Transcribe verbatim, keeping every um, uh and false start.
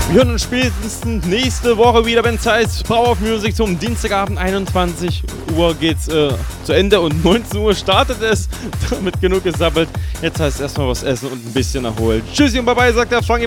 Wir hören uns spätestens nächste Woche wieder, wenn es heißt Power of Music zum Dienstagabend. einundzwanzig Uhr geht's äh, zu Ende und neunzehn Uhr startet es. Damit genug gesabbelt. Jetzt heißt es erstmal was essen und ein bisschen erholen. Tschüssi und bye bye, sagt der Funky.